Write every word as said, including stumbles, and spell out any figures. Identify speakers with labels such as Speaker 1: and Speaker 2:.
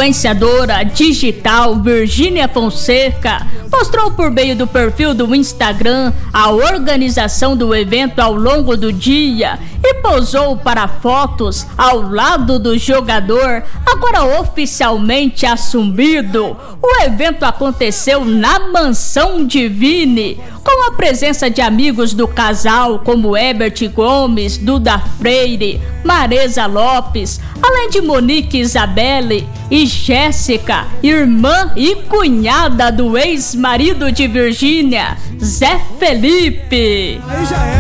Speaker 1: influenciadora digital Virgínia Fonseca mostrou por meio do perfil do Instagram a organização do evento ao longo do dia e posou para fotos ao lado do jogador, agora oficialmente assumido. O evento aconteceu na Mansão Divine, com a presença de amigos do casal como Herbert Gomes, Duda Freire, Maresa Lopes, além de Monique Isabelle e Jéssica, irmã e cunhada do ex-marido de Virgínia, Zé Felipe.
Speaker 2: Aí já é.